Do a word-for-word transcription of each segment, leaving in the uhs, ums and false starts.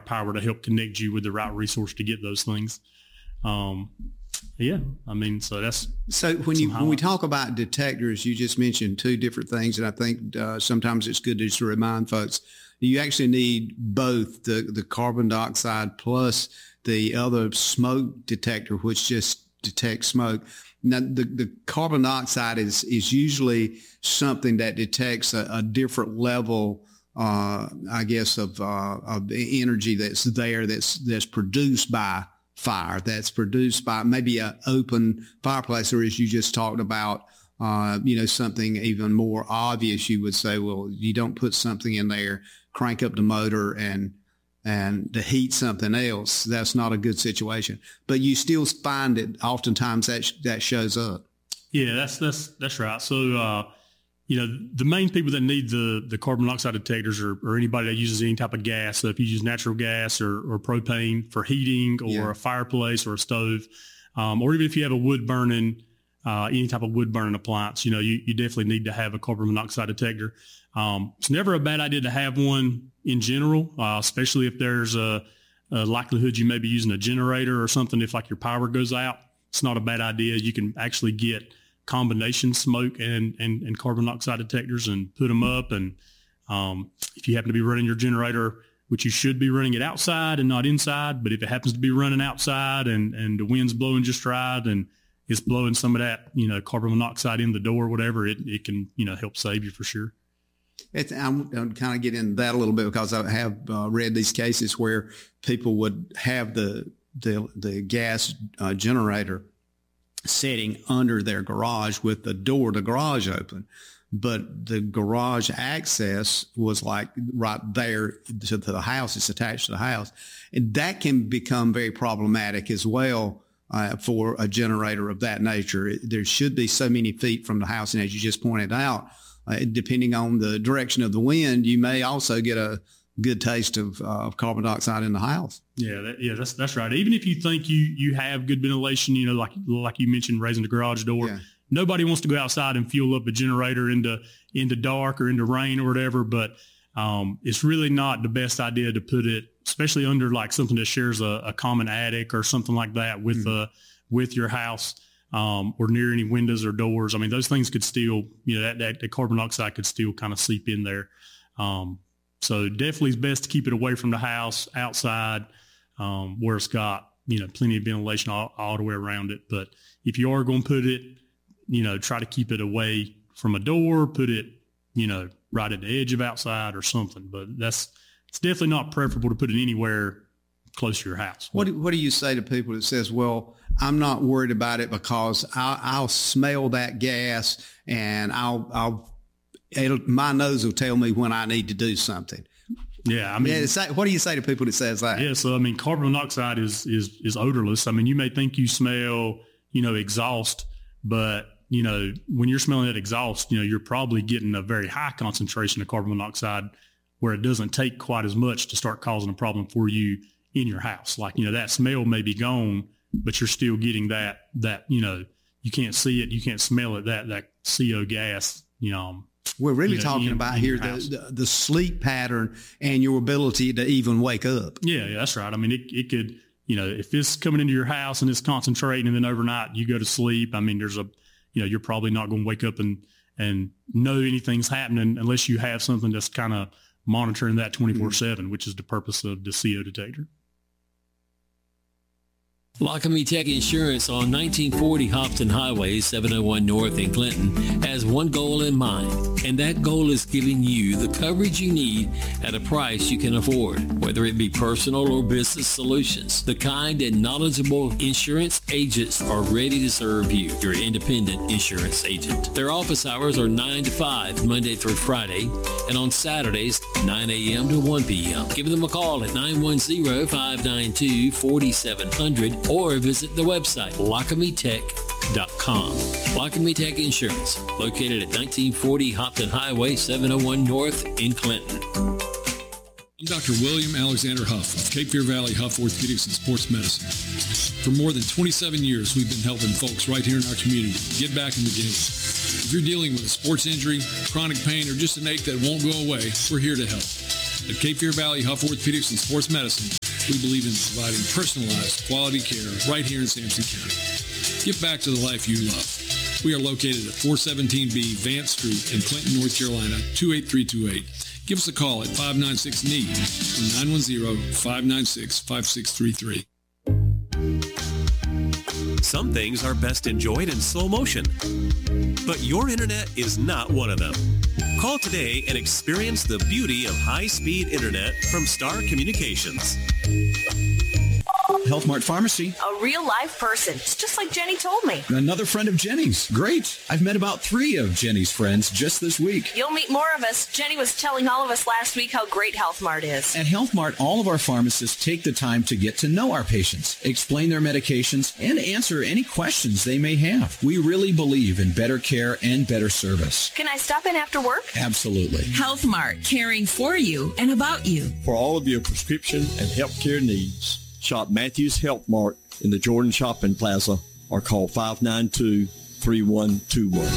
power to help connect you with the right resource to get those things. Um, yeah, I mean, so that's so when you when we talk about detectors, you just mentioned two different things, and I think uh, sometimes it's good to just remind folks you actually need both the the carbon dioxide plus the other smoke detector, which just detects smoke. Now, the, the carbon dioxide is is usually something that detects a, a different level, uh, I guess, of uh, of energy that's there that's that's produced by fire, that's produced by maybe an open fireplace, or as you just talked about, uh, you know, something even more obvious. You would say, well, you don't put something in there, crank up the motor, and and to heat something else. That's not a good situation. But you still find it oftentimes that that shows up. Yeah, that's that's that's right. So, uh, you know, the main people that need the the carbon monoxide detectors are, are anybody that uses any type of gas. So if you use natural gas or, or propane for heating, or yeah. a fireplace or a stove, um, or even if you have a wood burning, uh, any type of wood burning appliance, you know, you, you definitely need to have a carbon monoxide detector. Um, it's never a bad idea to have one in general, uh, especially if there's a, a likelihood you may be using a generator or something. If like your power goes out, it's not a bad idea. You can actually get combination smoke and, and, and carbon monoxide detectors and put them up. And um, if you happen to be running your generator, which you should be running it outside and not inside, but if it happens to be running outside and, and the wind's blowing just right and it's blowing some of that, you know, carbon monoxide in the door or whatever, it, it can, you know, help save you for sure. It's, I'm, I'm kind of get into that a little bit because I have uh, read these cases where people would have the the, the gas uh, generator sitting under their garage with the door to garage open, but the garage access was like right there to the house. It's attached to the house, and that can become very problematic as well uh, for a generator of that nature. It, there should be so many feet from the house, and as you just pointed out, Uh, depending on the direction of the wind, you may also get a good taste of, uh, of carbon dioxide in the house. Yeah, that, yeah, that's that's right. Even if you think you you have good ventilation, you know, like like you mentioned, raising the garage door, yeah. Nobody wants to go outside and fuel up a generator into into dark or into rain or whatever. But um, it's really not the best idea to put it, especially under like something that shares a, a common attic or something like that with mm-hmm. uh with your house. Um, or near any windows or doors. I mean, those things could still, you know, that, that, that carbon dioxide could still kind of seep in there. Um, so definitely it's best to keep it away from the house, outside, um, where it's got, you know, plenty of ventilation all, all the way around it. But if you are going to put it, you know, try to keep it away from a door, put it, you know, right at the edge of outside or something. But that's, it's definitely not preferable to put it anywhere close to your house. What do, what do you say to people that says, well, I'm not worried about it because I'll, I'll smell that gas and I'll, I'll, it'll, my nose will tell me when I need to do something. Yeah. I mean, yeah, say, what do you say to people that says that? Yeah. So, I mean, carbon monoxide is, is, is odorless. I mean, you may think you smell, you know, exhaust, but you know, when you're smelling that exhaust, you know, you're probably getting a very high concentration of carbon monoxide where it doesn't take quite as much to start causing a problem for you in your house. Like, you know, that smell may be gone, but you're still getting that, that, you know, you can't see it, you can't smell it, that, that C O gas, you know. We're really you know, talking in, about in here the, the, the sleep pattern and your ability to even wake up. Yeah, yeah, that's right. I mean, it, it could, you know, if it's coming into your house and it's concentrating and then overnight you go to sleep, I mean, there's a, you know, you're probably not going to wake up and, and know anything's happening unless you have something that's kind of monitoring that twenty-four seven, mm-hmm. which is the purpose of the C O detector. Lockamy Tech Insurance on nineteen forty Hopton Highway, seven oh one North in Clinton, has one goal in mind, and that goal is giving you the coverage you need at a price you can afford, whether it be personal or business solutions. The kind and knowledgeable insurance agents are ready to serve you, your independent insurance agent. Their office hours are nine to five, Monday through Friday, and on Saturdays, nine a.m. to one p.m. Give them a call at nine one zero, five nine two, four seven zero zero or visit the website lockamy tech dot com. Lockamy Tech Insurance, located at nineteen forty Hopton Highway, seven oh one North in Clinton. I'm Doctor William Alexander Huff of Cape Fear Valley Huff Orthopedics and Sports Medicine. For more than twenty-seven years, we've been helping folks right here in our community get back in the game. If you're dealing with a sports injury, chronic pain, or just an ache that won't go away, we're here to help. At Cape Fear Valley Huff Orthopedics and Sports Medicine, we believe in providing personalized, quality care right here in Sampson County. Get back to the life you love. We are located at four seventeen B Vance Street in Clinton, North Carolina, two eight three two eight. Give us a call at five nine six N E E or nine one zero, five nine six, five six three three. Some things are best enjoyed in slow motion, but your internet is not one of them. Call today and experience the beauty of high-speed internet from Star Communications. Health Mart Pharmacy. A real live person. It's just like Jenny told me. Another friend of Jenny's. Great. I've met about three of Jenny's friends just this week. You'll meet more of us. Jenny was telling all of us last week how great Health Mart is. At Health Mart, all of our pharmacists take the time to get to know our patients, explain their medications, and answer any questions they may have. We really believe in better care and better service. Can I stop in after work? Absolutely. Health Mart, caring for you and about you. For all of your prescription and healthcare needs, shop Matthews Health Mart in the Jordan Shopping Plaza or call five nine two, three one two one.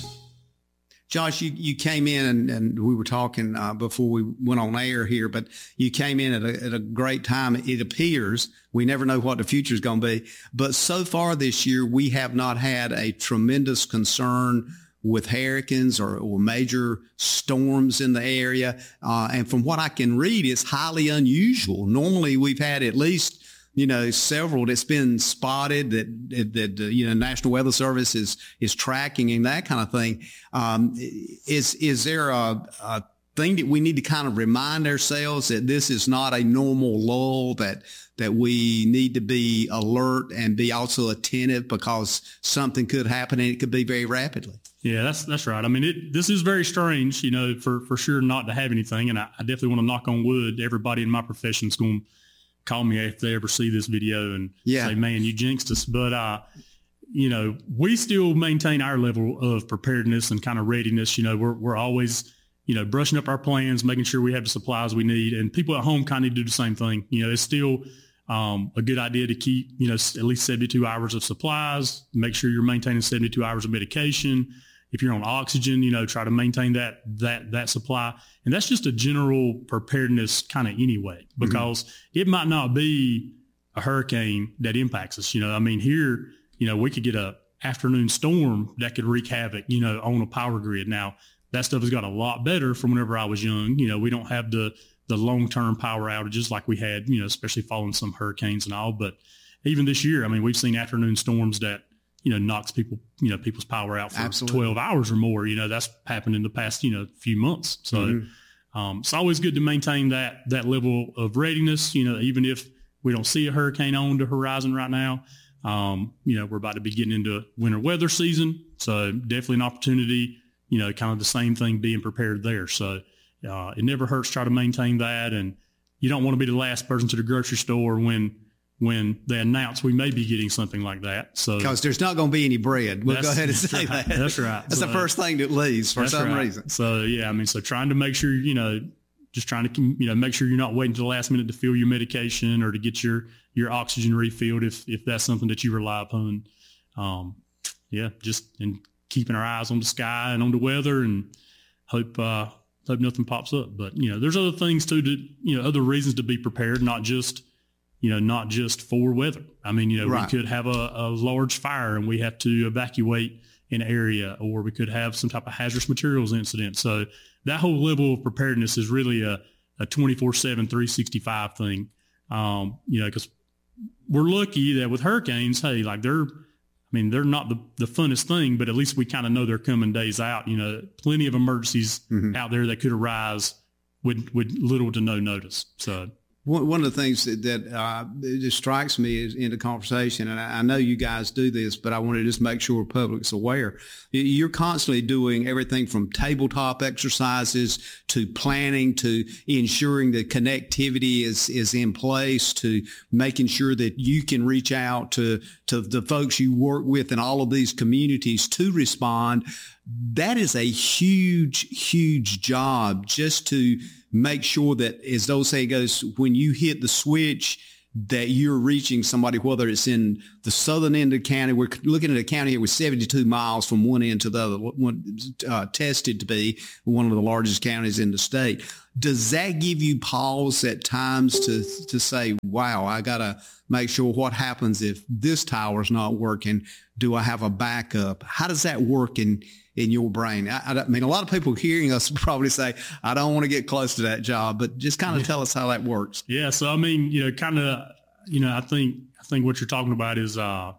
Josh, you, you came in and, and we were talking uh, before we went on air here, but you came in at a, at a great time. It appears, we never know what the future is going to be, but so far this year, we have not had a tremendous concern with hurricanes or, or major storms in the area. Uh, and from what I can read, it's highly unusual. Normally we've had at least, you know, several that's been spotted that, that, that uh, you know, National Weather Service is, is tracking and that kind of thing. Um, is, is there a, a thing that we need to kind of remind ourselves that this is not a normal lull, that that we need to be alert and be also attentive because something could happen and it could be very rapidly? Yeah, that's that's right. I mean, it, this is very strange, you know, for, for sure not to have anything. And I, I definitely want to knock on wood. Everybody in my profession is going to call me if they ever see this video and yeah. say, man, you jinxed us. But, uh, you know, we still maintain our level of preparedness and kind of readiness. You know, we're we're always, you know, brushing up our plans, making sure we have the supplies we need. And people at home kind of do the same thing. You know, it's still um, a good idea to keep, you know, at least seventy-two hours of supplies, make sure you're maintaining seventy-two hours of medication. If you're on oxygen, you know, try to maintain that, that, that supply. And that's just a general preparedness kind of anyway, because mm-hmm. it might not be a hurricane that impacts us. You know, I mean, here, you know, we could get a afternoon storm that could wreak havoc, you know, on a power grid. Now that stuff has got a lot better from whenever I was young. You know, we don't have the, the long-term power outages like we had, you know, especially following some hurricanes and all. But even this year, I mean, we've seen afternoon storms that, you know, knocks people, you know, people's power out for Absolutely. twelve hours or more. You know, that's happened in the past, you know, few months. So mm-hmm. um, it's always good to maintain that, that level of readiness, you know, even if we don't see a hurricane on the horizon right now. Um, you know, we're about to be getting into winter weather season. So definitely an opportunity, you know, kind of the same thing being prepared there. So uh, it never hurts to try to maintain that. And you don't want to be the last person to the grocery store when, when they announce we may be getting something like that. So because there's not going to be any bread. We'll go ahead and say right. that. That's right. That's so, the first thing that leaves for some right. reason. So, yeah, I mean, so trying to make sure, you know, just trying to, you know, make sure you're not waiting to the last minute to fill your medication or to get your, your oxygen refilled if, if that's something that you rely upon. Um, yeah, just and keeping our eyes on the sky and on the weather and hope, uh, hope nothing pops up. But, you know, there's other things too, to, you know, other reasons to be prepared, not just, you know, not just for weather. I mean, you know, right. we could have a, a large fire and we have to evacuate an area, or we could have some type of hazardous materials incident. So that whole level of preparedness is really a, a twenty-four seven, three sixty-five thing. Um, you know, because we're lucky that with hurricanes, hey, like they're, I mean, they're not the, the funnest thing, but at least we kind of know they're coming days out. You know, plenty of emergencies mm-hmm. out there that could arise with, with little to no notice. So one of the things that, that uh, it just strikes me is in the conversation, and I, I know you guys do this, but I want to just make sure the public's aware. You're constantly doing everything from tabletop exercises to planning to ensuring that connectivity is, is in place to making sure that you can reach out to, to the folks you work with in all of these communities to respond. That is a huge, huge job just to make sure that, as those say goes, when you hit the switch, that you're reaching somebody, whether it's in the southern end of the county. We're looking at a county here with seventy-two miles from one end to the other, one uh, tested to be one of the largest counties in the state. Does that give you pause at times to to say, wow, I got to make sure what happens if this tower's not working? Do I have a backup? How does that work in, in your brain? I, I mean, a lot of people hearing us probably say, I don't want to get close to that job, but just kind of yeah. tell us how that works. Yeah. So, I mean, you know, kind of, you know, I think, I think what you're talking about is, uh,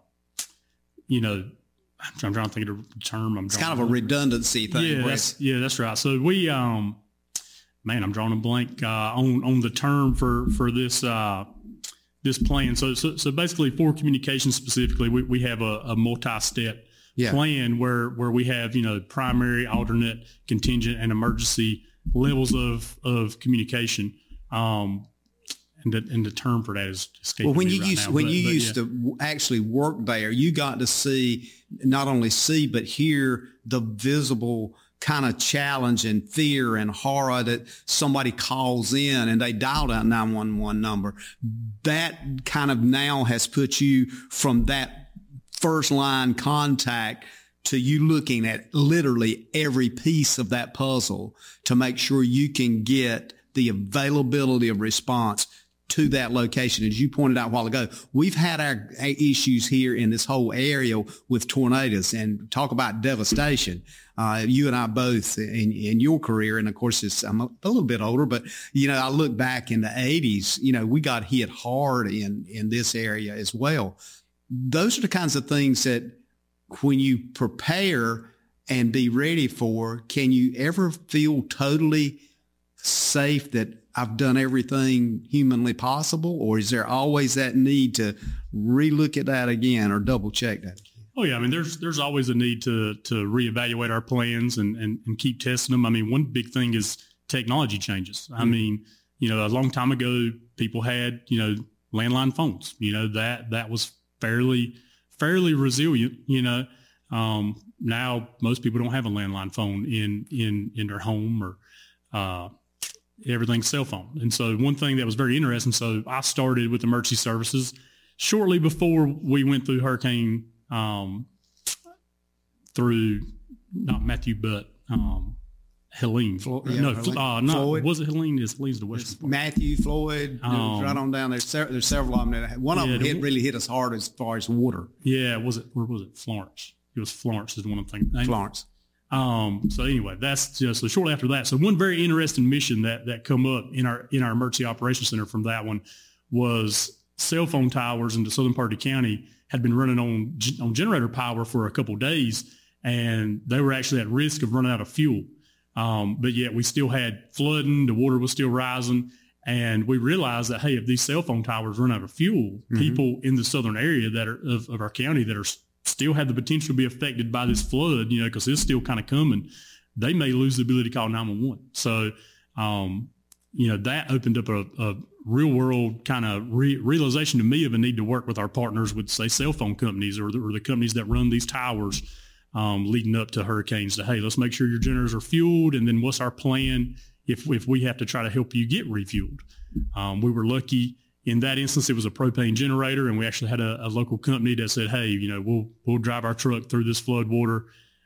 you know, I'm trying to think of the term. I'm it's kind of a redundancy thing. Yeah, that's, yeah, that's right. So we, um, man, I'm drawing a blank, uh, on, on the term for, for this, uh, this plan. So, so, so basically for communication specifically, we, we have a, a multi-step yeah. plan where, where we have, you know, primary, alternate, contingent, and emergency levels of, of communication. Um, and the, and the term for that is escaping well, when me you right used, now, when but, you but, used yeah. to actually work there, you got to see, not only see, but hear the visible kind of challenge and fear and horror that somebody calls in and they dial that nine one one number. That kind of now has put you from that first line contact to you looking at literally every piece of that puzzle to make sure you can get the availability of response to that location. As you pointed out a while ago, we've had our issues here in this whole area with tornadoes, and talk about devastation. Uh, you and I both in, in your career, and of course it's, I'm a, a little bit older, but you know, I look back in the eighties, you know, we got hit hard in, in this area as well. Those are the kinds of things that when you prepare and be ready for, can you ever feel totally safe that I've done everything humanly possible, or is there always that need to relook at that again or double check that? Oh yeah. I mean, there's, there's always a need to, to reevaluate our plans and, and, and keep testing them. I mean, one big thing is technology changes. Mm-hmm. I mean, you know, a long time ago, people had, you know, landline phones, you know, that, that was fairly, fairly resilient, you know. Um, now most people don't have a landline phone in, in, in their home, or, uh, everything's cell phone. And so one thing that was very interesting, so I started with emergency services shortly before we went through Hurricane, um, through not Matthew, but, um, Helene. Flo- yeah, no, Helene. Uh, not, Floyd. Was it Helene? Is Helene's the western part. Matthew, Floyd, um, right on down there. There's several of them. That, one yeah, of them hit, really hit us hard as far as water. Yeah. Was it, where was it? Florence. It was Florence is the one I'm thinking. Florence. Um, so anyway, that's just so shortly after that. So one very interesting mission that, that come up in our, in our emergency operations center from that one was cell phone towers in the southern part of the county had been running on, on generator power for a couple of days, and they were actually at risk of running out of fuel. Um, but yet we still had flooding, the water was still rising. And we realized that, hey, if these cell phone towers run out of fuel, mm-hmm. people in the southern area that are of, of our county that are still have the potential to be affected by this flood, you know, because it's still kind of coming, they may lose the ability to call nine one one. So, um, you know, that opened up a, a real world kind of re- realization to me of a need to work with our partners with, say, cell phone companies or the, or the companies that run these towers um, leading up to hurricanes to, hey, let's make sure your generators are fueled. And then what's our plan if, if we have to try to help you get refueled? Um, we were lucky. In that instance, it was a propane generator, and we actually had a, a local company that said, hey, you know, we'll we'll drive our truck through this flood water.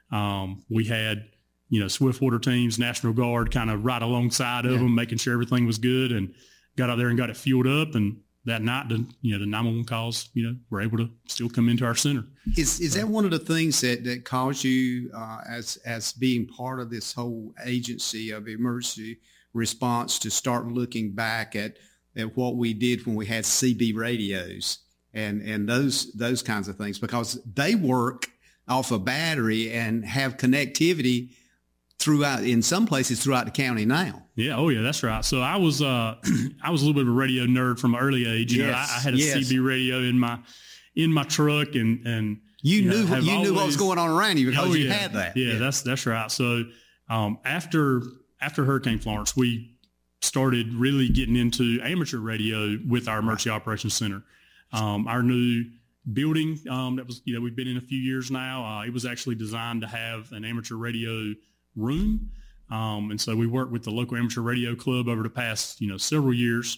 Um, we had, you know, swift water teams, National Guard kind of right alongside of yeah. them, making sure everything was good, and got out there and got it fueled up. And that night, the, you know, the nine one one calls, you know, were able to still come into our center. Is is so. that one of the things that, that caused you uh, as, as being part of this whole agency of emergency response to start looking back at at what we did when we had C B radios and, and those, those kinds of things, because they work off a battery and have connectivity throughout, in some places throughout the county now. Yeah. Oh yeah, that's right. So I was, uh, I was a little bit of a radio nerd from an early age. You yes, know, I, I had a yes. C B radio in my, in my truck, and, and you, you knew, know, you always, knew what was going on around you because oh, you yeah, had that. Yeah, yeah, that's, that's right. So, um, after, after Hurricane Florence, we started really getting into amateur radio with our emergency operations center. Um, our new building um, that was, you know, we've been in a few years now. Uh, it was actually designed to have an amateur radio room. Um, and so we worked with the local amateur radio club over the past, you know, several years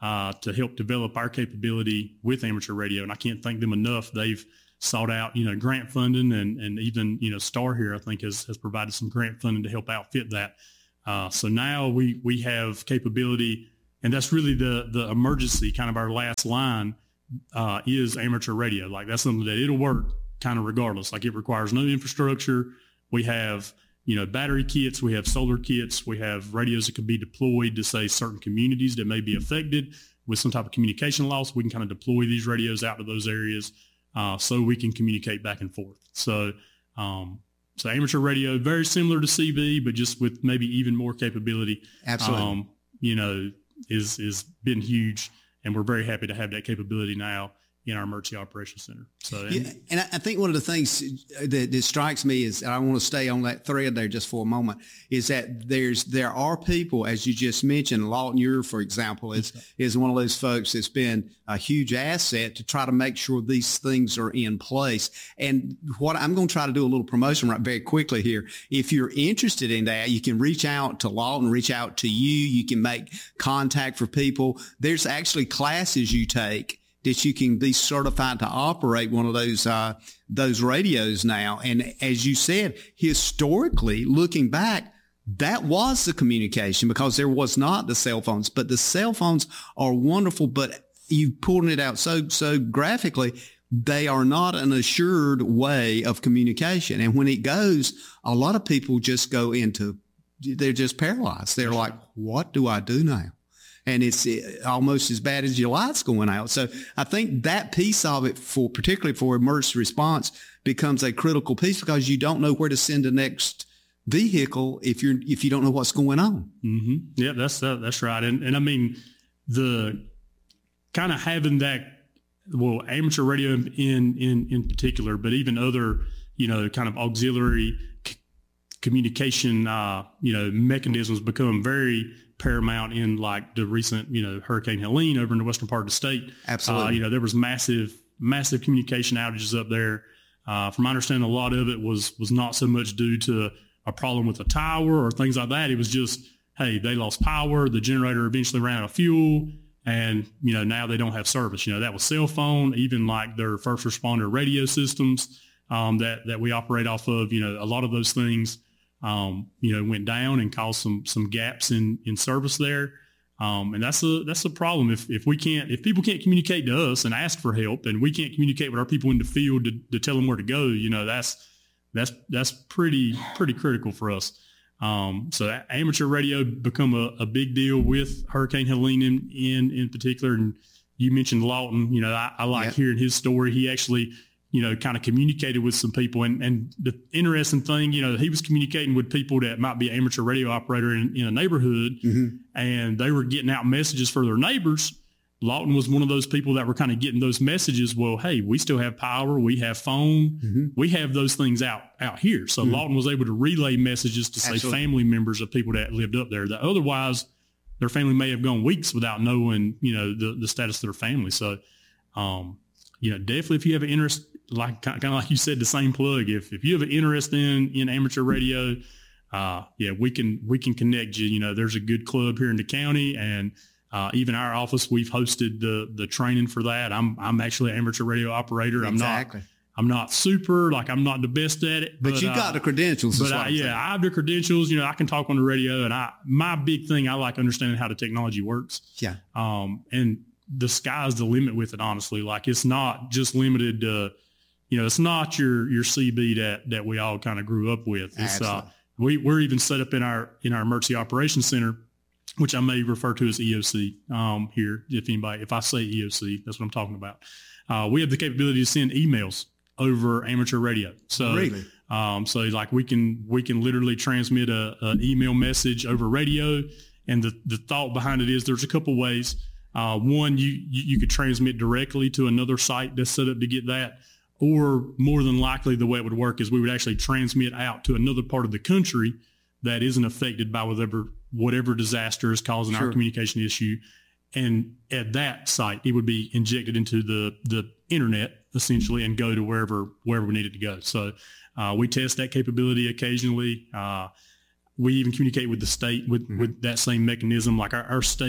uh, to help develop our capability with amateur radio. And I can't thank them enough. They've sought out, you know, grant funding, and, and even, you know, Star here, I think, has, has provided some grant funding to help outfit that. Uh, so now we, we have capability, and that's really the, the emergency, kind of our last line, uh, is amateur radio. Like, that's something that it'll work kind of regardless. Like, it requires no infrastructure. We have, you know, battery kits, we have solar kits, we have radios that could be deployed to, say, certain communities that may be affected with some type of communication loss. We can kind of deploy these radios out to those areas uh, so we can communicate back and forth. So, um, so amateur radio, very similar to C B, but just with maybe even more capability. Absolutely. Um, you know, is is been huge, and we're very happy to have that capability now in our Emergency Operations Center. So, and, yeah, and I think one of the things that, that strikes me is, I want to stay on that thread there just for a moment, is that there's there are people, as you just mentioned, Lawton Ure, for example, is is one of those folks that's been a huge asset to try to make sure these things are in place. And what I'm going to try to do a little promotion right very quickly here. If you're interested in that, you can reach out to Lawton, reach out to you. You can make contact for people. There's actually classes you take that you can be certified to operate one of those uh, those radios now. And as you said, historically, looking back, that was the communication, because there was not the cell phones. But the cell phones are wonderful, but you've pulled it out so so graphically. They are not an assured way of communication. And when it goes, a lot of people just go into, they're just paralyzed. They're like, what do I do now? And it's almost as bad as your lights going out. So I think that piece of it, for particularly for emergency response, becomes a critical piece, because you don't know where to send the next vehicle if you're if you don't know what's going on. Mm-hmm. Yeah, that's uh, that's right. And and I mean, the kind of having that, well, amateur radio in in in particular, but even other, you know, kind of auxiliary c- communication, uh, you know, mechanisms become very paramount in, like, the recent, you know, Hurricane Helene over in the western part of the state. Absolutely. Uh, you know, there was massive, massive communication outages up there. Uh, from my understanding, a lot of it was was not so much due to a problem with a tower or things like that. It was just, hey, they lost power. The generator eventually ran out of fuel, and, you know, now they don't have service. You know, that was cell phone, even like their first responder radio systems um, that that we operate off of. You know, a lot of those things, Um, you know, went down and caused some some gaps in, in service there, um, and that's a that's a problem. If if we can't, if people can't communicate to us and ask for help, and we can't communicate with our people in the field to, to tell them where to go, you know, that's that's that's pretty pretty critical for us. Um, so amateur radio become a, a big deal with Hurricane Helene in, in in particular. And you mentioned Lawton. You know, I, I like yeah. hearing his story. He actually, you know, kind of communicated with some people. And, and the interesting thing, you know, he was communicating with people that might be an amateur radio operator in, in a neighborhood, mm-hmm. and they were getting out messages for their neighbors. Lawton was one of those people that were kind of getting those messages. Well, hey, we still have power. We have phone. Mm-hmm. We have those things out, out here. So mm-hmm. Lawton was able to relay messages to, say, Absolutely. family members of people that lived up there that otherwise their family may have gone weeks without knowing, you know, the, the status of their family. So, um, you know, definitely if you have an interest, like kind of like you said, the same plug. If if you have an interest in in amateur radio, uh, yeah, we can we can connect you. You know, there's a good club here in the county, and uh, even our office, we've hosted the the training for that. I'm I'm actually an amateur radio operator. Exactly. I'm not I'm not super like I'm not the best at it, but, but you got uh, the credentials. But I, yeah, I have the credentials. You know, I can talk on the radio, and I my big thing I like understanding how the technology works. Yeah. Um, and the sky's the limit with it. Honestly, like it's not just limited to. You know, it's not your your C B that that we all kind of grew up with. It's uh, we we're even set up in our in our Emergency Operations Center, which I may refer to as E O C um, here. If anybody, if I say E O C, that's what I'm talking about. Uh, we have the capability to send emails over amateur radio. So, really? um, so like we can we can literally transmit a an email message over radio, and the the thought behind it is there's a couple ways. Uh, one, you, you you could transmit directly to another site that's set up to get that. Or more than likely, the way it would work is we would actually transmit out to another part of the country that isn't affected by whatever whatever disaster is causing sure. our communication issue. And at that site, it would be injected into the the internet essentially and go to wherever wherever we need it to go. So uh, we test that capability occasionally. Uh, we even communicate with the state with, mm-hmm. with that same mechanism. Like our, our state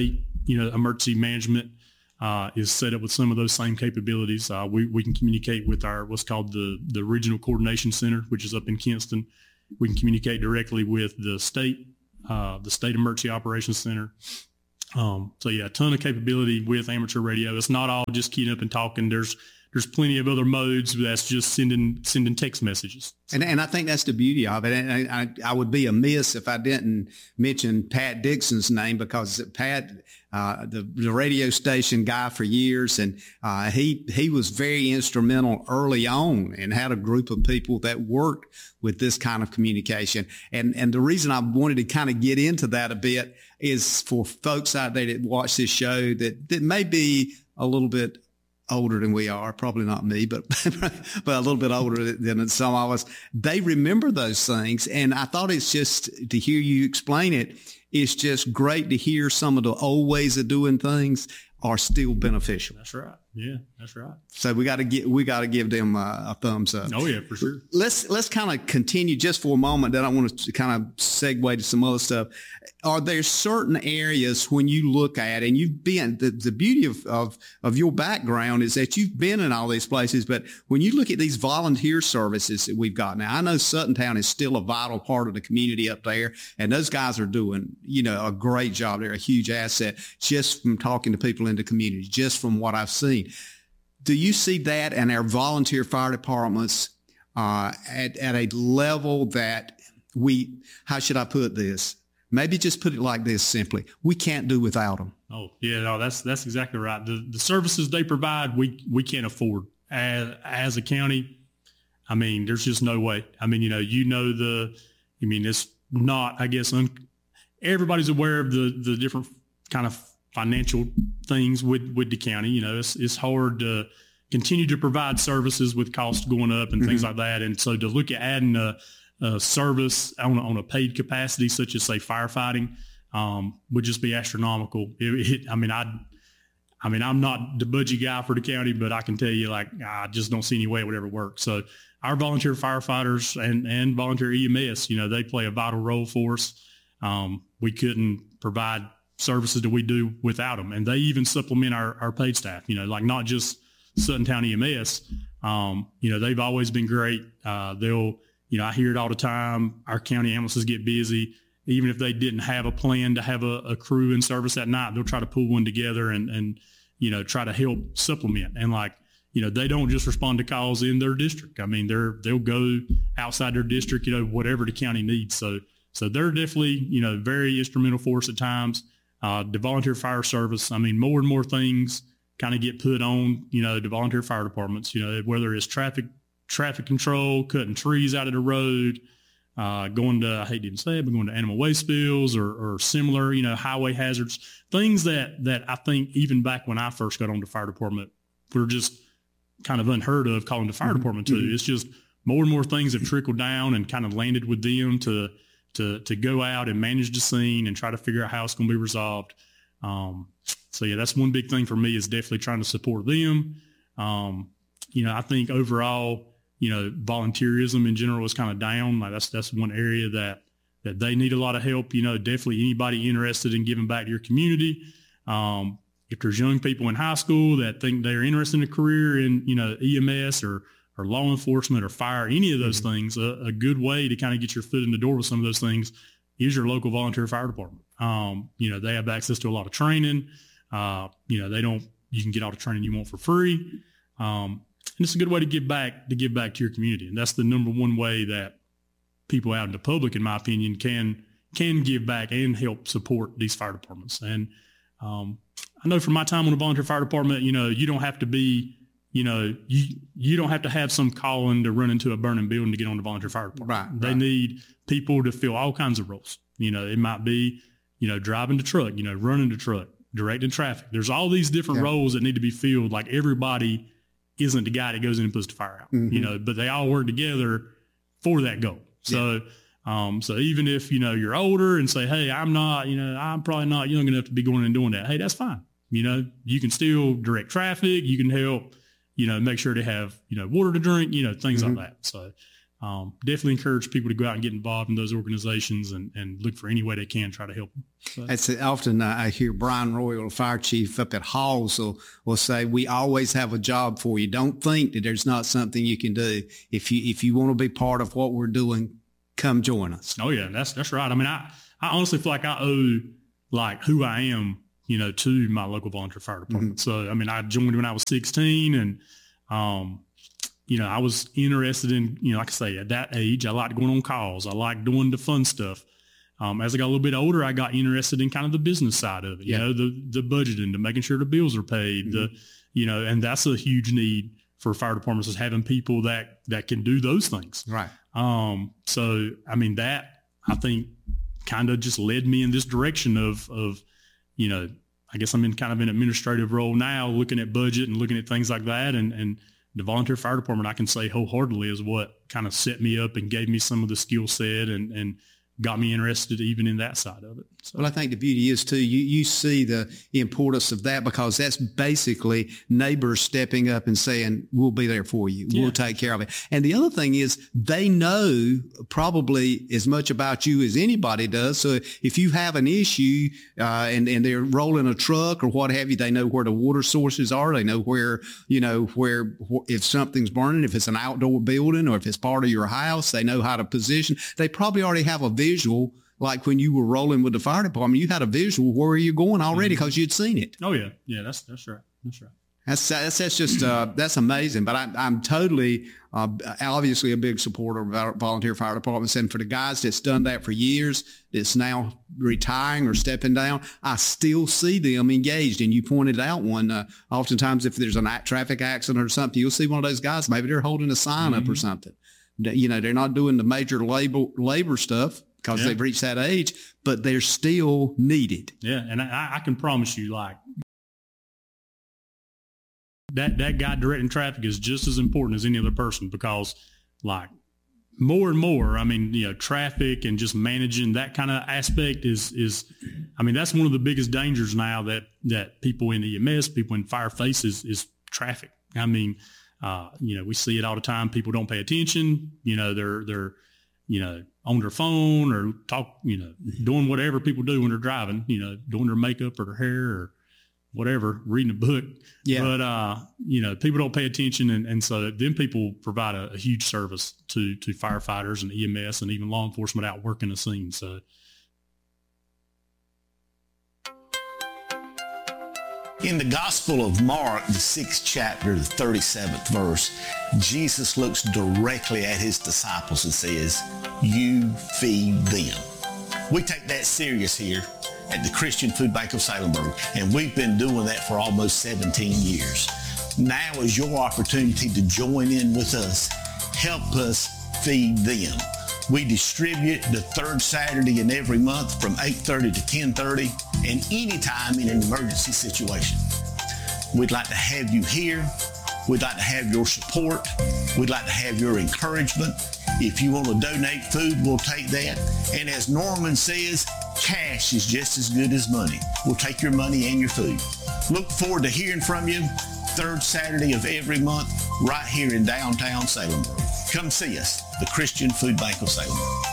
you know, emergency management uh, is set up with some of those same capabilities. Uh, we, we can communicate with our, what's called the, the Regional Coordination Center, which is up in Kinston. We can communicate directly with the state, uh, the State Emergency Operations Center. Um, so yeah, a ton of capability with amateur radio. It's not all just keying up and talking. There's there's plenty of other modes that's just sending sending text messages. And and I think that's the beauty of it. And I, I would be amiss if I didn't mention Pat Dixon's name, because Pat, uh, the, the radio station guy for years, and uh, he he was very instrumental early on and had a group of people that worked with this kind of communication. And and the reason I wanted to kind of get into that a bit is for folks out there that watch this show that, that may be a little bit older than we are, probably not me, but but a little bit older than some of us. They remember those things, and I thought it's just, to hear you explain it, it's just great to hear some of the old ways of doing things are still beneficial. That's right. Yeah, that's right. So we got to get we got to give them a, a thumbs up. Oh yeah, for sure. Let's let's kind of continue just for a moment. Then I want to kind of segue to some other stuff. Are there certain areas when you look at, and you've been, the, the beauty of, of of your background is that you've been in all these places, but when you look at these volunteer services that we've got now, I know Sutton Town is still a vital part of the community up there, and those guys are doing, you know, a great job. They're a huge asset just from talking to people in the community, just from what I've seen. Do you see that and our volunteer fire departments uh, at, at a level that we, how should I put this? Maybe just put it like this simply: we can't do without them. Oh yeah, no, that's that's exactly right. The the services they provide, we we can't afford as as a county. I mean, there's just no way. I mean, you know, you know the. I mean, it's not. I guess un, everybody's aware of the the different kind of financial things with with the county. You know, it's it's hard to continue to provide services with costs going up and mm-hmm. things like that. And so to look at adding a Uh, service on a, on a paid capacity, such as say firefighting, um, would just be astronomical. It, it, I mean, I, I mean, I'm not the budget guy for the county, but I can tell you, like, I just don't see any way it would ever work. So our volunteer firefighters and and volunteer E M S, you know, they play a vital role for us. Um, we couldn't provide services that we do without them, and they even supplement our our paid staff. You know, like not just Sutton Town E M S. Um, you know, they've always been great. Uh, they'll You know, I hear it all the time. Our county ambulances get busy. Even if they didn't have a plan to have a, a crew in service at night, they'll try to pull one together and, and, you know, try to help supplement. And like, you know, they don't just respond to calls in their district. I mean, they're, they'll go outside their district, you know, whatever the county needs. So, so they're definitely, you know, very instrumental for us at times. Uh, the volunteer fire service, I mean, more and more things kind of get put on, you know, the volunteer fire departments, you know, whether it's traffic traffic control, cutting trees out of the road, uh, going to, I hate to even say it, but going to animal waste spills or, or similar, you know, highway hazards, things that, that I think even back when I first got on the fire department, were just kind of unheard of calling the fire mm-hmm. department to. Mm-hmm. It's just more and more things have trickled down and kind of landed with them to, to, to go out and manage the scene and try to figure out how it's going to be resolved. Um, so yeah, that's one big thing for me is definitely trying to support them. Um, you know, I think overall, you know, volunteerism in general is kind of down. Like that's, that's one area that, that they need a lot of help. You know, definitely anybody interested in giving back to your community. Um, if there's young people in high school that think they're interested in a career in, you know, E M S or, or law enforcement or fire, any of those mm-hmm. things, a, a good way to kind of get your foot in the door with some of those things is your local volunteer fire department. Um, you know, they have access to a lot of training. Uh, you know, they don't, you can get all the training you want for free. Um, And it's a good way to give back, to give back to your community. And that's the number one way that people out in the public, in my opinion, can, can give back and help support these fire departments. And, um, I know from my time on the volunteer fire department, you know, you don't have to be, you know, you, you don't have to have some calling to run into a burning building to get on the volunteer fire department. Right, they right. need people to fill all kinds of roles. You know, it might be, you know, driving the truck, you know, running the truck, directing traffic. There's all these different yeah. roles that need to be filled. Like everybody isn't the guy that goes in and puts the fire out, mm-hmm. you know, but they all work together for that goal. So, yeah. um, so even if, you know, you're older and say, hey, I'm not, you know, I'm probably not young enough to be going and doing that. Hey, that's fine. You know, you can still direct traffic. You can help, you know, make sure they have, you know, water to drink, you know, things mm-hmm. like that. So, um, definitely encourage people to go out and get involved in those organizations and, and look for any way they can, try to help them. So. That's often uh, I hear Brian Royal, fire chief up at Halls, will, will say, we always have a job for you. Don't think that there's not something you can do. If you, if you want to be part of what we're doing, come join us. Oh yeah, that's, that's right. I mean, I, I honestly feel like I owe like who I am, you know, to my local volunteer fire department. Mm-hmm. So, I mean, I joined when I was sixteen and, um, you know, I was interested in, you know, like I say, at that age, I liked going on calls. I liked doing the fun stuff. Um, as I got a little bit older, I got interested in kind of the business side of it, yeah. you know, the, the budgeting, the making sure the bills are paid, mm-hmm. the, you know, and that's a huge need for fire departments is having people that, that can do those things. Right. Um, so, I mean, that I think kind of just led me in this direction of, of, you know, I guess I'm in kind of an administrative role now, looking at budget and looking at things like that. And, and the volunteer fire department, I can say wholeheartedly, is what kind of set me up and gave me some of the skill set and, and got me interested even in that side of it. So. Well, I think the beauty is too, you, you see the importance of that because that's basically neighbors stepping up and saying, we'll be there for you. Yeah. We'll take care of it. And the other thing is they know probably as much about you as anybody does. So if you have an issue uh, and, and they're rolling a truck or what have you, they know where the water sources are. They know where, you know, where if something's burning, if it's an outdoor building or if it's part of your house, they know how to position. They probably already have a visual, like when you were rolling with the fire department, you had a visual where you're going already because mm-hmm. you'd seen it. Oh yeah. Yeah. That's, that's right. That's right. That's, that's, that's just, uh, that's amazing. But I, I'm totally, uh, obviously a big supporter of volunteer fire departments. And for the guys that's done that for years, that's now retiring or stepping down, I still see them engaged. And you pointed out one, uh, oftentimes if there's a traffic accident or something, you'll see one of those guys, maybe they're holding a sign mm-hmm. up or something. You know, they're not doing the major labor labor stuff because yeah. they've reached that age, but they're still needed. Yeah, and I, I can promise you, like that that guy directing traffic is just as important as any other person because, like, more and more, I mean, you know, traffic and just managing that kind of aspect is is, I mean, that's one of the biggest dangers now that that people in E M S, people in fire face is, is traffic. I mean. Uh, you know, we see it all the time. People don't pay attention. You know, they're, they're, you know, on their phone or talk, you know, doing whatever people do when they're driving, you know, doing their makeup or their hair or whatever, reading a book. Yeah. But, uh, you know, people don't pay attention. And, and so then people provide a, a huge service to, to firefighters and E M S and even law enforcement out working the scene. So. In the Gospel of Mark, the sixth chapter, the thirty-seventh verse, Jesus looks directly at his disciples and says, you feed them. We take that serious here at the Christian Food Bank of Salemburg, and we've been doing that for almost seventeen years. Now is your opportunity to join in with us. Help us feed them. We distribute the third Saturday in every month from eight thirty to ten thirty and anytime in an emergency situation. We'd like to have you here. We'd like to have your support. We'd like to have your encouragement. If you want to donate food, we'll take that. And as Norman says, cash is just as good as money. We'll take your money and your food. Look forward to hearing from you third Saturday of every month right here in downtown Salemburg. Come see us, the Christian Food Bank of Salemburg.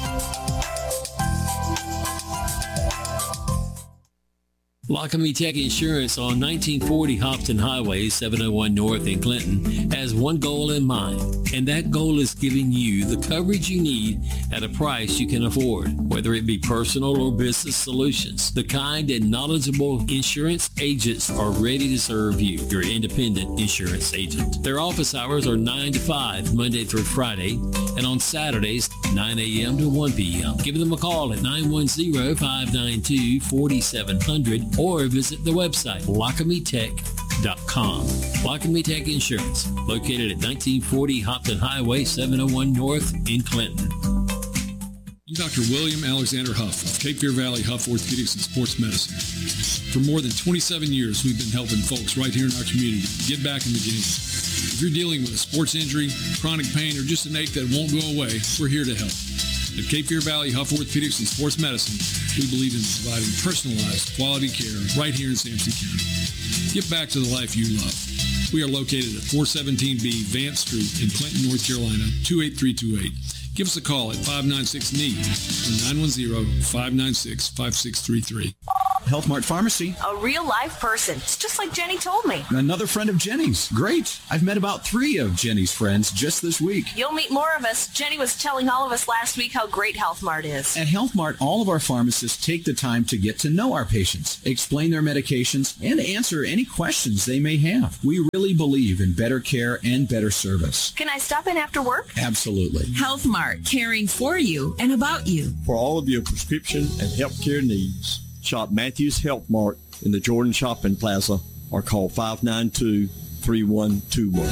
Lockamy Tech Insurance on nineteen forty Hopton Highway, seven oh one North in Clinton, has one goal in mind, and that goal is giving you the coverage you need at a price you can afford, whether it be personal or business solutions. The kind and knowledgeable insurance agents are ready to serve you, your independent insurance agent. Their office hours are nine to five, Monday through Friday, and on Saturdays, nine a.m. to one p.m. Give them a call at nine one zero, five nine two, four seven zero zero or visit the website lockamy tech dot com. Lockamy Tech Insurance, located at nineteen forty Hopton Highway, seven oh one North in Clinton. I'm Doctor William Alexander Huff of Cape Fear Valley Huff Orthopedics and Sports Medicine. For more than twenty-seven years, we've been helping folks right here in our community get back in the game. If you're dealing with a sports injury, chronic pain, or just an ache that won't go away, we're here to help. At Cape Fear Valley Huff Orthopedics and Sports Medicine, we believe in providing personalized, quality care right here in Sampson County. Get back to the life you love. We are located at four seventeen B Vance Street in Clinton, North Carolina, two eight three two eight. Give us a call at five nine six N E E or nine one zero, five nine six, five six three three. Health Mart Pharmacy. A real live person. It's just like Jenny told me. Another friend of Jenny's. Great. I've met about three of Jenny's friends just this week. You'll meet more of us. Jenny was telling all of us last week how great Health Mart is. At Health Mart, all of our pharmacists take the time to get to know our patients, explain their medications, and answer any questions they may have. We really believe in better care and better service. Can I stop in after work? Absolutely. Health Mart, caring for you and about you. For all of your prescription and healthcare needs, shop Matthews Health Mart in the Jordan Shopping Plaza or call five nine two, three one two one.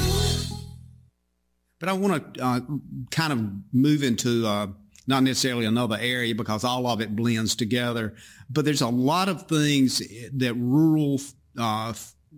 But I want to uh, kind of move into uh, not necessarily another area because all of it blends together, but there's a lot of things that rural, uh,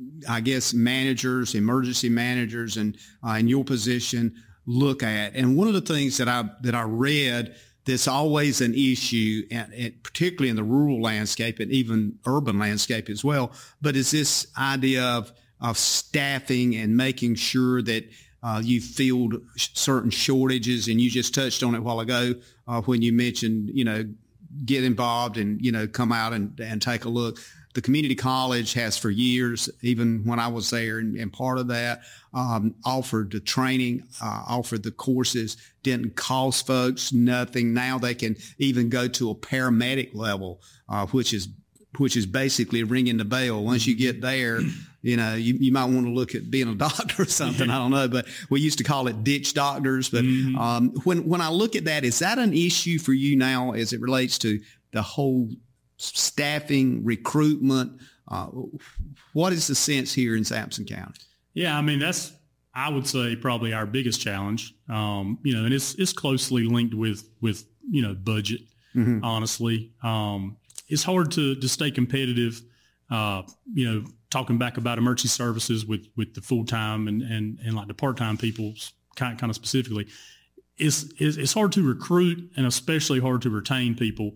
I guess, managers, emergency managers, and uh, in your position look at. And one of the things that I that I read that's always an issue, and, and particularly in the rural landscape and even urban landscape as well, but is this idea of, of staffing and making sure that uh, you filled certain shortages. And you just touched on it a while ago uh, when you mentioned, you know, get involved and, you know, come out and, and take a look. The community college has for years, even when I was there, and, and part of that um, offered the training, uh, offered the courses, didn't cost folks nothing. Now they can even go to a paramedic level, uh, which is which is basically ringing the bell. Once you get there, you know, you, you might want to look at being a doctor or something. I don't know, but we used to call it ditch doctors. But mm-hmm. um, when when I look at that, is that an issue for you now as it relates to the whole staffing, recruitment? Uh, what is the sense here in Sampson County? Yeah, I mean, that's, I would say, probably our biggest challenge. Um, you know, and it's it's closely linked with, with you know, budget, mm-hmm. honestly. Um, it's hard to, to stay competitive, uh, you know, talking back about emergency services with, with the full-time and, and, and like the part-time people kind of, kind of specifically. It's, it's, it's hard to recruit and especially hard to retain people.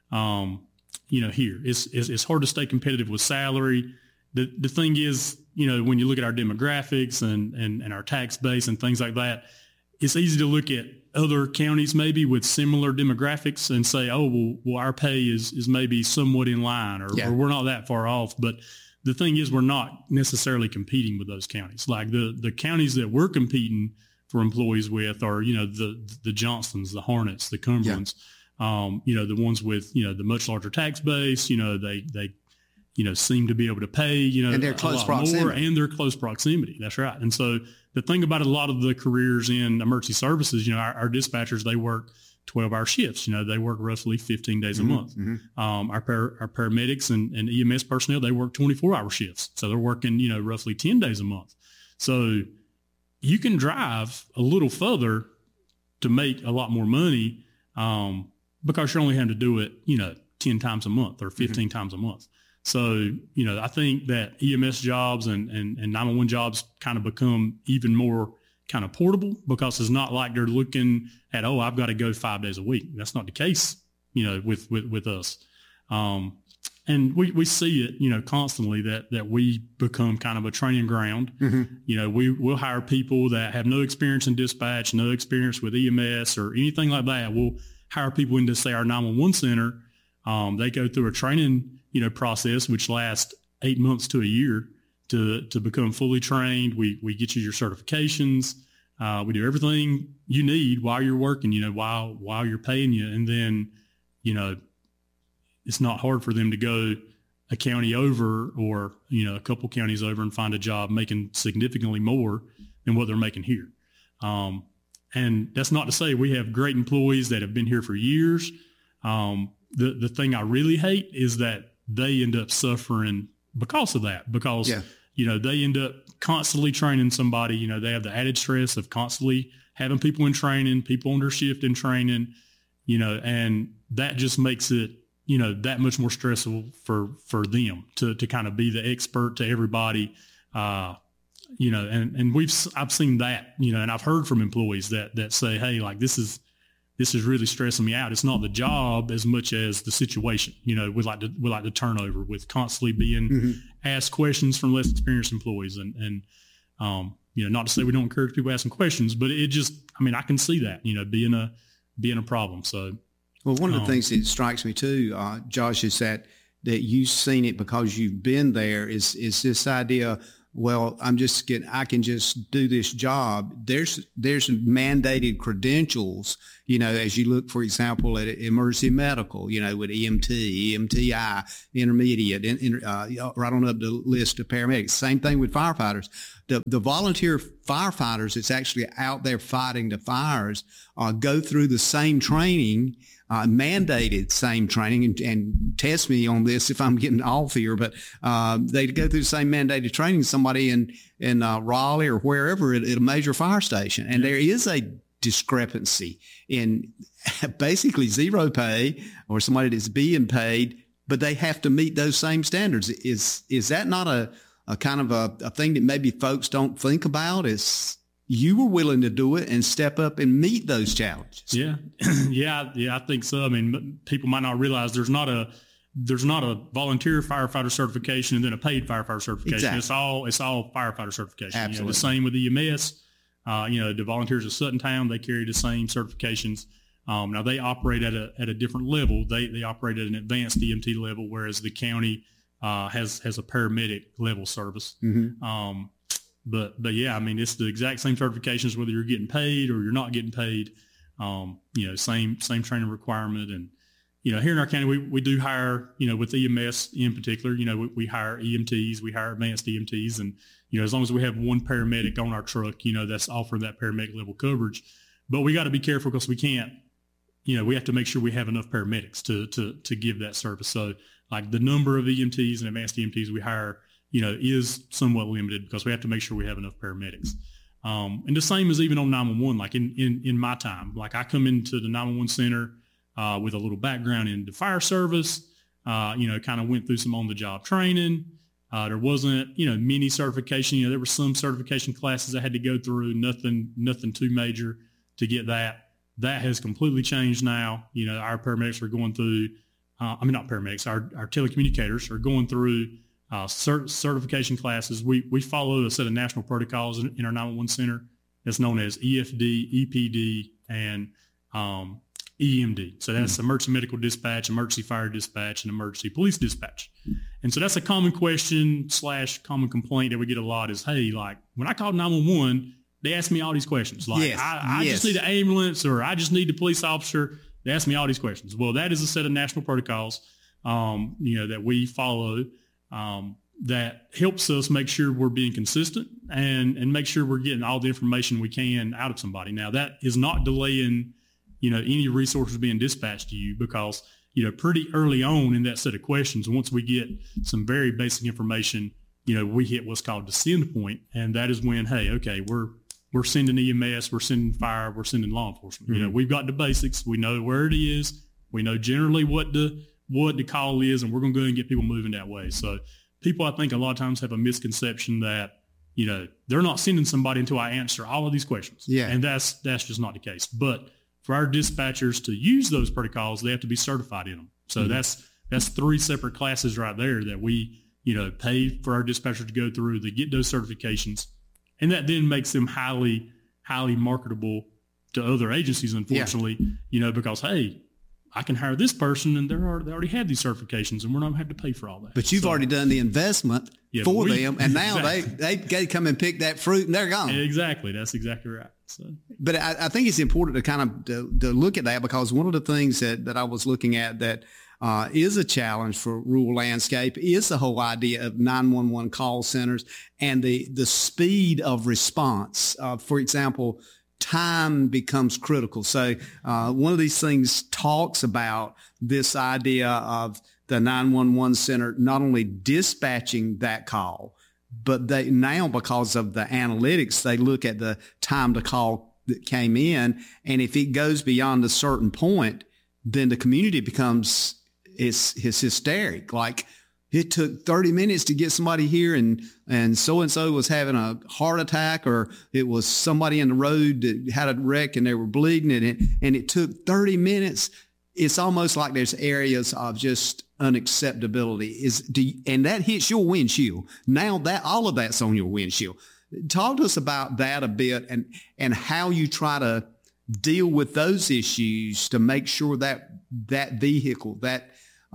Um, you know, here it's, it's, it's hard to stay competitive with salary. The the thing is, you know, when you look at our demographics and, and, and our tax base and things like that, it's easy to look at other counties maybe with similar demographics and say, oh, well, well our pay is, is maybe somewhat in line or, yeah. or we're not that far off. But the thing is, we're not necessarily competing with those counties. Like the, the counties that we're competing for employees with are, you know, the, the Johnstons, the Hornets, the Cumberlands. Yeah. Um, you know, the ones with, you know, the much larger tax base, you know, they, they, you know, seem to be able to pay, you know, and they're close a lot proximity. more and their close proximity. That's right. And so the thing about a lot of the careers in emergency services, you know, our, our dispatchers, they work twelve hour shifts, you know, they work roughly fifteen days mm-hmm, a month. Mm-hmm. Um, our, par- our paramedics and, and E M S personnel, they work twenty-four hour shifts. So they're working, you know, roughly ten days a month. So you can drive a little further to make a lot more money, um, because you're only having to do it, you know, ten times a month or fifteen mm-hmm. times a month. So, you know, I think that E M S jobs and, and, and nine one one jobs kind of become even more kind of portable because it's not like they're looking at, oh, I've got to go five days a week. That's not the case, you know, with, with, with us. Um, and we, we see it, you know, constantly that, that we become kind of a training ground. Mm-hmm. You know, we will hire people that have no experience in dispatch, no experience with E M S or anything like that. We'll hire people into, say, our nine one one center. Um, they go through a training, you know, process, which lasts eight months to a year to, to become fully trained. We, we get you your certifications. Uh, we do everything you need while you're working, you know, while, while you're paying you. And then, you know, it's not hard for them to go a county over or, you know, a couple counties over and find a job making significantly more than what they're making here. Um, and that's not to say we have great employees that have been here for years. Um, the, the thing I really hate is that they end up suffering because of that, because, yeah. you know, they end up constantly training somebody, you know, they have the added stress of constantly having people in training, people on their shift in training, you know, and that just makes it, you know, that much more stressful for, for them to, to kind of be the expert to everybody, uh, you know, and, and we've, I've seen that, you know, and I've heard from employees that, that say, hey, like this is, this is really stressing me out. It's not the job as much as the situation, you know, with like the, with like the turnover, with constantly being mm-hmm. asked questions from less experienced employees. And, and, Um, you know, not to say we don't encourage people asking questions, but it just, I mean, I can see that, you know, being a, being a problem. So, well, one of the um, things that strikes me too, uh, Josh, is that, that you've seen it because you've been there is, is this idea, well, I'm just getting, I can just do this job. There's, there's mandated credentials, you know, as you look, for example, at emergency medical, you know, with E M T, E M T I, intermediate, in, in, uh, right on up the list of paramedics. Same thing with firefighters. The, the volunteer firefighters that's actually out there fighting the fires uh, go through the same training, uh, mandated same training, and, and test me on this if I'm getting off here, but uh, they go through the same mandated training somebody in, in uh, Raleigh or wherever at, at a major fire station. And there is a discrepancy in basically zero pay or somebody that's being paid, but they have to meet those same standards. Is, is that not a, a kind of a, a thing that maybe folks don't think about? Is you were willing to do it and step up and meet those challenges. Yeah. yeah. Yeah. I think so. I mean, people might not realize there's not a, there's not a volunteer firefighter certification and then a paid firefighter certification. Exactly. It's all, it's all firefighter certification. Absolutely. You know, the same with E M S. Uh, you know, the volunteers of Sutton Town, they carry the same certifications. Um, now they operate at a, at a different level. They, they operate at an advanced E M T level, whereas the county, uh, has, has a paramedic level service. Mm-hmm. Um, But, but yeah, I mean, it's the exact same certifications, whether you're getting paid or you're not getting paid, um, you know, same, same training requirement. And, you know, here in our county, we, we do hire, you know, with E M S in particular, you know, we, we hire E M Ts, we hire advanced E M Ts. And, you know, as long as we have one paramedic on our truck, you know, that's offering that paramedic level coverage. But we got to be careful because we can't, you know, we have to make sure we have enough paramedics to, to, to give that service. So like the number of E M Ts and advanced E M Ts we hire, you know, is somewhat limited because we have to make sure we have enough paramedics. Um, and the same is even on nine one one, like in, in, in my time, like I come into the nine one one center uh, with a little background in the fire service, uh, you know, kind of went through some on-the-job training. Uh, there wasn't, you know, many certification. You know, there were some certification classes I had to go through, nothing, nothing too major to get that. That has completely changed now. You know, our paramedics are going through, uh, I mean, not paramedics, our, our telecommunicators are going through Uh, cert- certification classes. We we follow a set of national protocols in, in our nine one one center. It's known as E F D, E P D, and um, E M D. So that's mm-hmm. emergency medical dispatch, emergency fire dispatch, and emergency police dispatch. And so that's a common question slash common complaint that we get a lot is, hey, like when I called nine one one, they ask me all these questions. Like yes. I, I yes. just need an ambulance or I just need a police officer. They ask me all these questions. Well, that is a set of national protocols, um, you know, that we follow. Um, that helps us make sure we're being consistent and, and make sure we're getting all the information we can out of somebody. Now that is not delaying, you know, any resources being dispatched to you because, you know, pretty early on in that set of questions, once we get some very basic information, you know, we hit what's called the send point. And that is when, hey, okay, we're, we're sending E M S, we're sending fire, we're sending law enforcement. Mm-hmm. You know, we've got the basics. We know where it is. We know generally what the, what the call is, and we're going to go and get people moving that way. So people, I think a lot of times have a misconception that, you know, they're not sending somebody until I answer all of these questions. Yeah. And that's, that's just not the case. But for our dispatchers to use those protocols, they have to be certified in them. So mm-hmm. that's, that's three separate classes right there that we, you know, pay for our dispatchers to go through to get those certifications. And that then makes them highly, highly marketable to other agencies, unfortunately, yeah. you know, because, hey, I can hire this person and they're already, they already have these certifications and we're not going to have to pay for all that. But you've so, already done the investment yeah, for we, them. And now exactly. they, they come and pick that fruit and they're gone. Exactly. That's exactly right. So, But I, I think it's important to kind of to, to look at that because one of the things that, that I was looking at that uh, is a challenge for rural landscape is the whole idea of nine one one call centers and the, the speed of response. Uh, for example, time becomes critical. So uh, one of these things talks about this idea of the nine one one center not only dispatching that call, but they now, because of the analytics, they look at the time to call that came in. And if it goes beyond a certain point, then the community becomes it's, it's hysteric. Like, it took thirty minutes to get somebody here and, and so-and-so was having a heart attack, or it was somebody in the road that had a wreck and they were bleeding and it, and it took thirty minutes. It's almost like there's areas of just unacceptability is, do you, and that hits your windshield. Now that all of that's on your windshield. Talk to us about that a bit and, and how you try to deal with those issues to make sure that that vehicle, that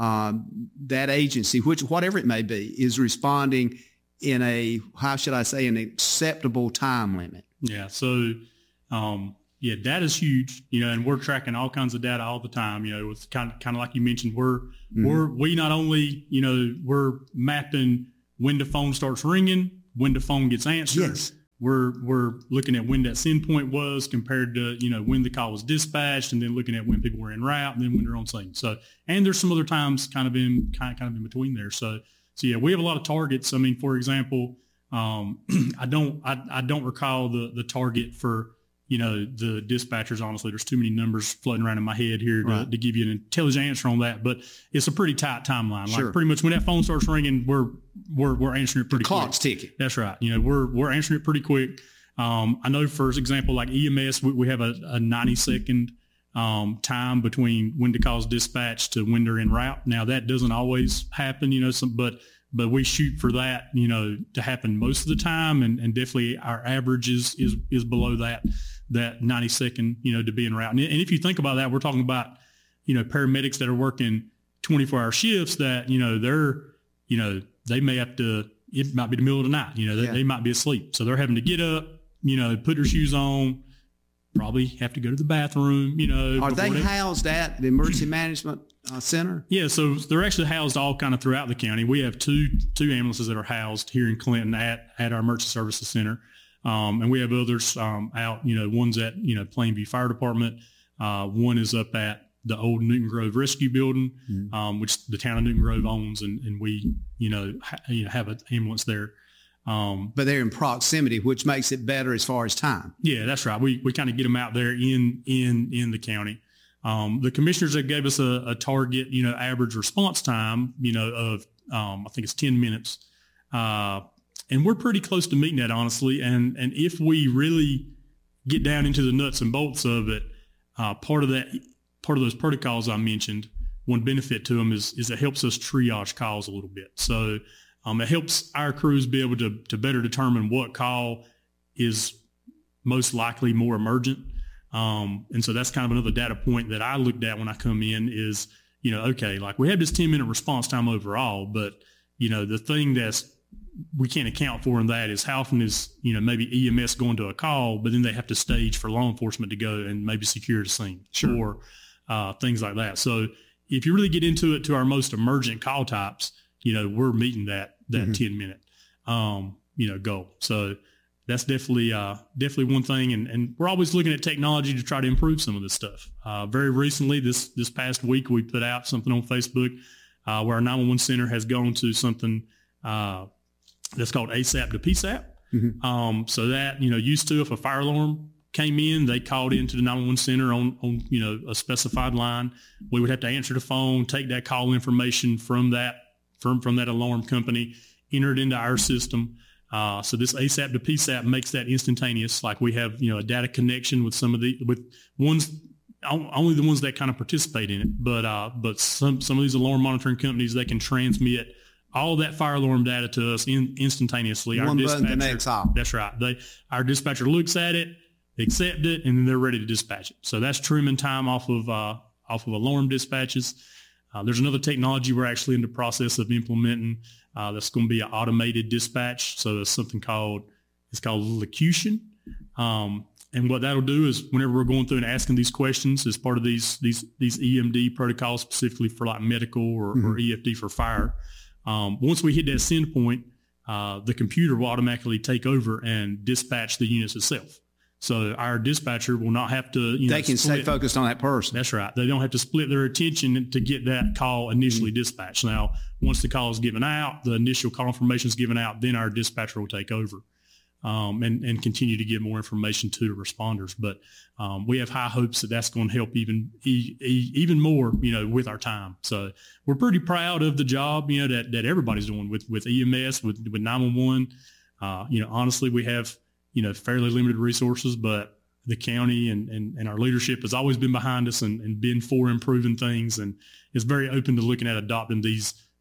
um, that agency, which whatever it may be, is responding in a, how should I say, an acceptable time limit. Yeah. So, um, yeah, data is huge, you know, and we're tracking all kinds of data all the time. You know, it's kind of, kind of like you mentioned, we're, mm-hmm. we're, we not only, you know, we're mapping when the phone starts ringing, when the phone gets answered. Yes. We're, we're looking at when that send point was compared to, you know, when the call was dispatched, and then looking at when people were en route and then when they're on scene. So, and there's some other times kind of in, kind of, kind of in between there. So, so yeah, we have a lot of targets. I mean, for example, um, I don't, I, I don't recall the, the target for, you know, the dispatchers. Honestly, there's too many numbers floating around in my head here to, right. to give you an intelligent answer on that, but it's a pretty tight timeline. Sure. Like pretty much when that phone starts ringing, we're, we're, we're answering it pretty the quick. Clock's ticking. That's right. You know, we're, we're answering it pretty quick. Um, I know, for example, like E M S, we, we have a, a ninety second um, time between when the call's dispatched to when they're en route. Now that doesn't always happen, you know, some, but, but we shoot for that, you know, to happen most of the time. And, and definitely our average is, is, is below that, that ninety second, you know, to be en route. And, and if you think about that, we're talking about, you know, paramedics that are working twenty-four hour shifts that, you know, they're, you know, they may have to, it might be the middle of the night, you know, they, yeah. they might be asleep. So they're having to get up, you know, put their shoes on, probably have to go to the bathroom, you know. Are they, they housed at the emergency management uh, center? Yeah, so they're actually housed all kind of throughout the county. We have two two ambulances that are housed here in Clinton at, at our emergency services center. Um, and we have others um, out, you know, one's at, you know, Plainview Fire Department. Uh, one is up at the old Newton Grove Rescue Building, mm-hmm. um, which the town of Newton Grove owns, and, and we, you know, ha- you know, have an ambulance there. Um, but they're in proximity, which makes it better as far as time. Yeah, that's right. We we kind of get them out there in in in the county. Um, the commissioners that gave us a, a target, you know, average response time, you know, of um, I think it's ten minutes. Uh, And we're pretty close to meeting that, honestly. And and if we really get down into the nuts and bolts of it, uh, part of that, part of those protocols I mentioned, one benefit to them is is it helps us triage calls a little bit. So um, it helps our crews be able to to better determine what call is most likely more emergent. Um, and so that's kind of another data point that I looked at when I come in is, you know, okay, like we have this ten minute response time overall, but you know, the thing that's we can't account for in that is how often is, you know, maybe E M S going to a call, but then they have to stage for law enforcement to go and maybe secure the scene sure. or uh, things like that. So if you really get into it to our most emergent call types, you know, we're meeting that, that mm-hmm. ten minute, um, you know, goal. So that's definitely, uh, definitely one thing. And, and we're always looking at technology to try to improve some of this stuff. Uh, very recently, this, this past week, we put out something on Facebook uh, where our nine one one center has gone to something, uh, that's called ASAP to P SAP. Mm-hmm. Um, so that, you know, used to, if a fire alarm came in, they called into the nine one one center on, on, you know, a specified line. We would have to answer the phone, take that call information from that, from, from that alarm company, enter it into our system. Uh, so this ASAP to P SAP makes that instantaneous. Like we have, you know, a data connection with some of the, with ones, only the ones that kind of participate in it. But, uh, but some, some of these alarm monitoring companies, they can transmit all that fire alarm data to us in, instantaneously. One our button, the next off. That's right. They, our dispatcher looks at it, accept it, and then they're ready to dispatch it. So that's trimming time off of uh, off of alarm dispatches. Uh, there's another technology we're actually in the process of implementing uh, that's going to be an automated dispatch. So there's something called it's called locution. Um, and what that'll do is whenever we're going through and asking these questions as part of these these these E M D protocols, specifically for like medical or, mm-hmm. or E F D for fire. Um, once we hit that send point, uh, the computer will automatically take over and dispatch the units itself. So our dispatcher will not have to, you know, they can split. stay focused on that person. That's right. They don't have to split their attention to get that call initially mm-hmm. dispatched. Now, once the call is given out, the initial confirmation is given out, then our dispatcher will take over. Um, and, and continue to give more information to the responders. But um, we have high hopes that that's going to help even e- e- even more, you know, with our time. So we're pretty proud of the job, you know, that, that everybody's doing with, with E M S, with, with nine one one. Uh, you know, honestly, we have, you know, fairly limited resources, but the county and, and, and our leadership has always been behind us and, and been for improving things. And is very open to looking at adopting these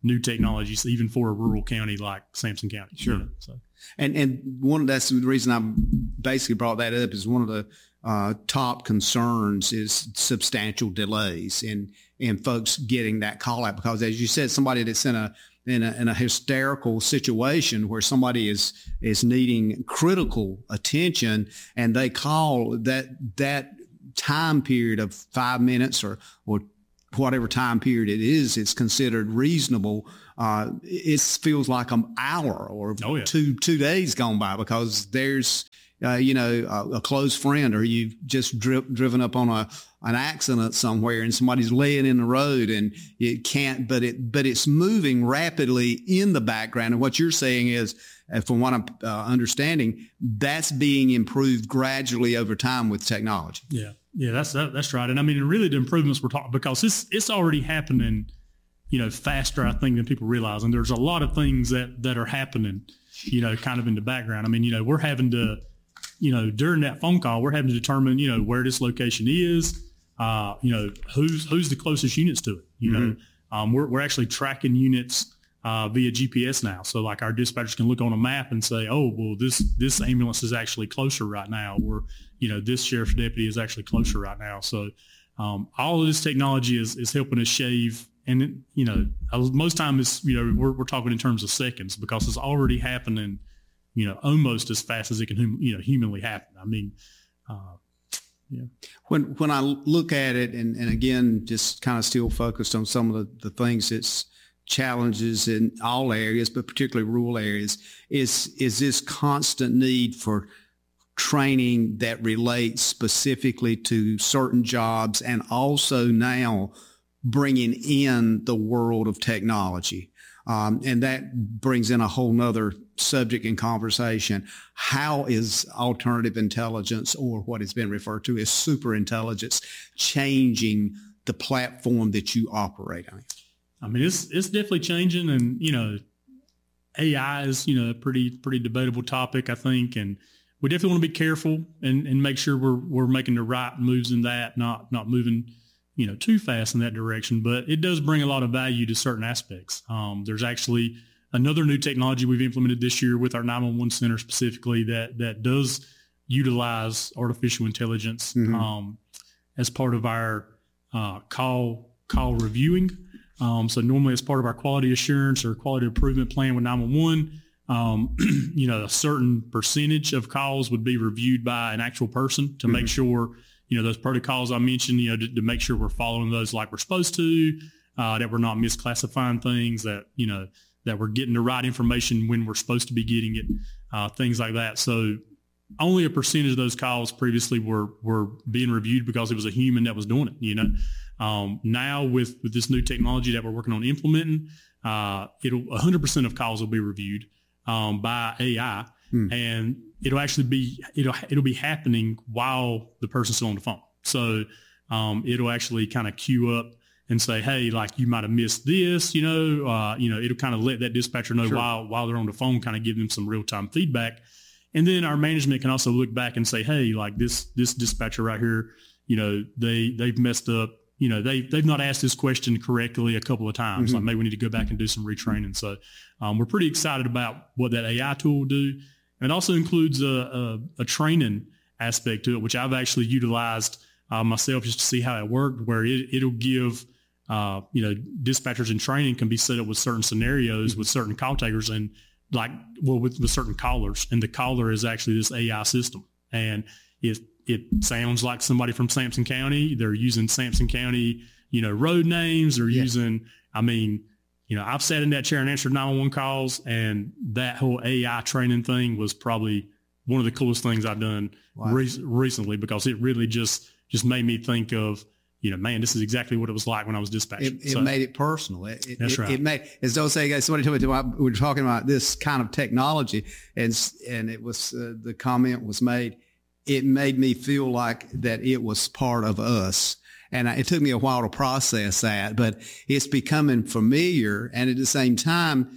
new technologies, even for a rural county like Sampson County. Sure. You know, so. And and one that's the reason I basically brought that up is one of the uh, top concerns is substantial delays in in folks getting that call out, because as you said, somebody that's in a in a, in a hysterical situation where somebody is is needing critical attention and they call, that that time period of five minutes or or whatever time period it is, it's considered reasonable. Uh, it feels like an hour or oh, yeah. two two days gone by, because there's uh, you know a, a close friend, or you've just dri- driven up on a an accident somewhere and somebody's laying in the road and it can't, but it but it's moving rapidly in the background. And what you're saying is, uh, from what I'm uh, understanding, that's being improved gradually over time with technology. Yeah. Yeah, that's that, that's right. And I mean, really the improvements we're talking, because it's it's already happening, you know, faster, I think, than people realize. And there's a lot of things that, that are happening, you know, kind of in the background. I mean, you know, we're having to, you know, during that phone call, we're having to determine, you know, where this location is, uh, you know, who's who's the closest units to it. You mm-hmm. know, um, we're we're actually tracking units uh, via G P S now. So like our dispatchers can look on a map and say, oh, well, this this ambulance is actually closer right now, or you know, this sheriff's deputy is actually closer right now. So um, all of this technology is is helping us shave. And, it, you know, most time it's, you know, we're, we're talking in terms of seconds, because it's already happening, you know, almost as fast as it can, hum, you know, humanly happen. I mean, uh, yeah. When when I look at it, and, and again, just kind of still focused on some of the, the things that's challenges in all areas, but particularly rural areas, is is this constant need for training that relates specifically to certain jobs, and also now bringing in the world of technology. Um, and that brings in a whole nother subject in conversation. How is alternative intelligence, or what has been referred to as super intelligence, changing the platform that you operate on? I mean, it's it's definitely changing, and you know, A I is you know a pretty pretty debatable topic, I think, and we definitely want to be careful and, and make sure we're we're making the right moves in that, not not moving you know too fast in that direction. But it does bring a lot of value to certain aspects. Um, there's actually another new technology we've implemented this year with our nine one one center specifically that that does utilize artificial intelligence mm-hmm. um, as part of our uh, call call reviewing. Um, so normally as part of our quality assurance or quality improvement plan with nine one one, um, you know, a certain percentage of calls would be reviewed by an actual person to mm-hmm. make sure, you know, those protocols I mentioned, you know, to, to make sure we're following those like we're supposed to, uh, that we're not misclassifying things, that, you know, that we're getting the right information when we're supposed to be getting it, uh, things like that. So only a percentage of those calls previously were, were being reviewed because it was a human that was doing it, you know. Um, now with, with this new technology that we're working on implementing, uh, it'll one hundred percent of calls will be reviewed um, by A I, hmm. and it'll actually be it'll it'll be happening while the person's still on the phone. So um, it'll actually kind of queue up and say, hey, like you might have missed this, you know, uh, you know, it'll kind of let that dispatcher know sure. while while they're on the phone, kind of give them some real time feedback, and then our management can also look back and say, hey, like this this dispatcher right here, you know, they they've messed up. You know, they, they've not asked this question correctly a couple of times. Mm-hmm. Like maybe we need to go back and do some retraining. So um, we're pretty excited about what that A I tool will do. And it also includes a, a, a training aspect to it, which I've actually utilized uh, myself just to see how it worked, where it, it'll give, uh, you know, dispatchers in training can be set up with certain scenarios mm-hmm. with certain call takers and like, well, with, with certain callers. And the caller is actually this A I system. And it It sounds like somebody from Sampson County. They're using Sampson County, you know, road names. They're yeah. using, I mean, you know, I've sat in that chair and answered nine one one calls, and that whole A I training thing was probably one of the coolest things I've done wow. re- recently, because it really just, just made me think of, you know, man, this is exactly what it was like when I was dispatching. It, it so, made it personal. It, it, that's it, right. It made, as though say, somebody told me, we were talking about this kind of technology, and, and it was, uh, the comment was made, it made me feel like that it was part of us. And it took me a while to process that, but it's becoming familiar. And at the same time,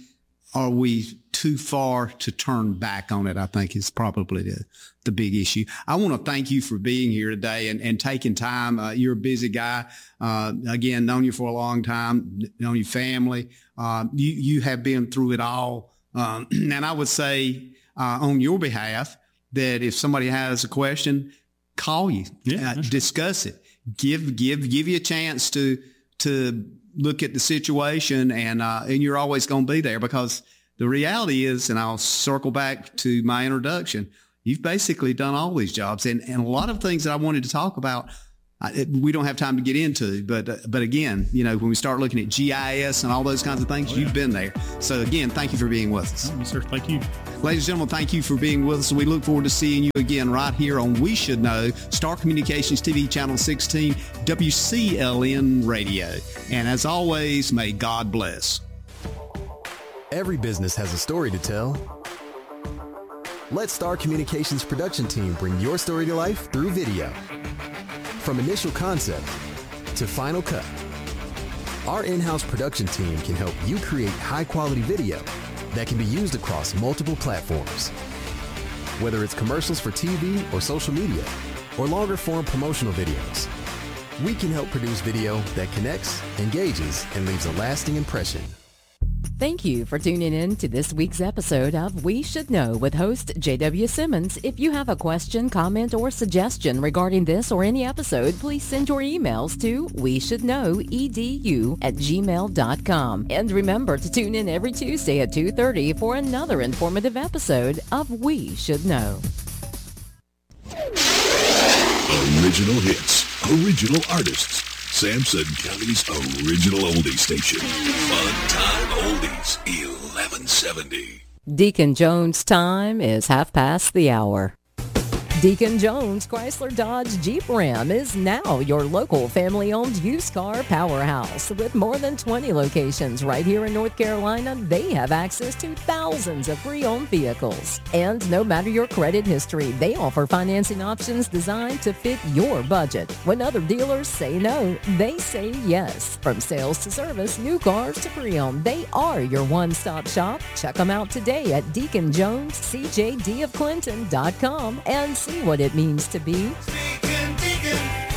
are we too far to turn back on it? I think is probably the, the big issue. I want to thank you for being here today and, and taking time. Uh, you're a busy guy. Uh, again, known you for a long time, known your family. Uh, you, you have been through it all. Um, and I would say uh, on your behalf that if somebody has a question, call you, yeah, uh, discuss it, give, give, give you a chance to, to look at the situation, and, uh, and you're always going to be there, because the reality is, and I'll circle back to my introduction, you've basically done all these jobs, and, and a lot of things that I wanted to talk about, I, we don't have time to get into, but, uh, but again, you know, when we start looking at G I S and all those kinds of things, oh, yeah. You've been there. So again, thank you for being with us. Oh, sir, thank you. Ladies and gentlemen, thank you for being with us. We look forward to seeing you again right here on We Should Know, Star Communications T V Channel sixteen, W C L N Radio. And as always, may God bless. Every business has a story to tell. Let Star Communications production team bring your story to life through video. From initial concept to final cut, our in-house production team can help you create high-quality video that can be used across multiple platforms. Whether it's commercials for T V or social media, or longer-form promotional videos, we can help produce video that connects, engages, and leaves a lasting impression. Thank you for tuning in to this week's episode of We Should Know with host J W Simmons. If you have a question, comment, or suggestion regarding this or any episode, please send your emails to we should know edu at gmail dot com. And remember to tune in every Tuesday at two thirty for another informative episode of We Should Know. Original hits, original artists. Sampson County's original oldie station. Fun Time Oldies, eleven seventy. Deacon Jones' time is half past the hour. Deacon Jones Chrysler Dodge Jeep Ram is now your local family-owned used car powerhouse. With more than twenty locations right here in North Carolina, they have access to thousands of pre-owned vehicles. And no matter your credit history, they offer financing options designed to fit your budget. When other dealers say no, they say yes. From sales to service, new cars to pre-owned, they are your one-stop shop. Check them out today at deacon jones c j d of clinton dot com and see what it means to be Deacon, Deacon.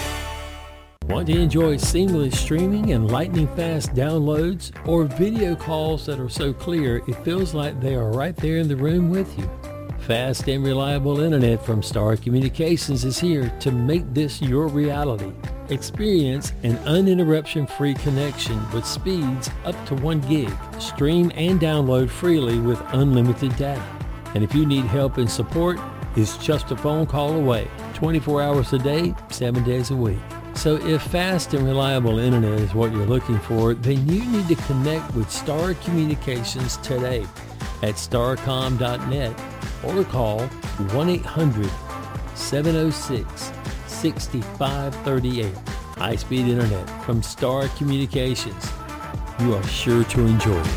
Want to enjoy seamless streaming and lightning-fast downloads, or video calls that are so clear it feels like they are right there in the room with you? Fast and reliable internet from Star Communications is here to make this your reality. Experience an uninterruption-free connection with speeds up to one gig. Stream and download freely with unlimited data. And if you need help and support, it's just a phone call away, twenty-four hours a day, seven days a week. So if fast and reliable internet is what you're looking for, then you need to connect with Star Communications today at starcom dot net or call one eight hundred seven oh six six five three eight. High-speed internet from Star Communications. You are sure to enjoy it.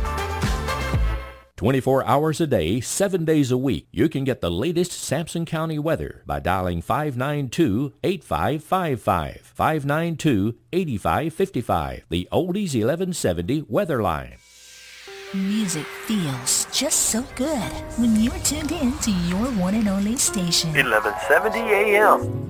twenty-four hours a day, seven days a week. You can get the latest Sampson County weather by dialing five nine two, eight five five five, five nine two, eight five five five, the Oldies eleven seventy weather line. Music feels just so good when you're tuned in to your one and only station. eleven seventy A M.